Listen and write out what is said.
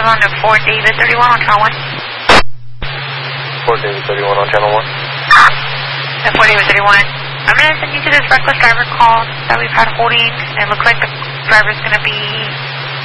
on to Fort David 31 on Channel 1. Fort David 31 on Channel 1. Fort David 31. I'm going to send you to this reckless driver call that we've had holding. It looks like the driver's going to be